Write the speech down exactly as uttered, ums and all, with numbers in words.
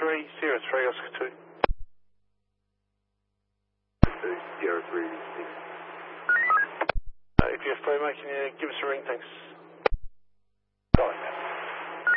three, zero three, Oscar two. Sierra three, six. Uh, if you're free, mate, can you give us a ring? Thanks.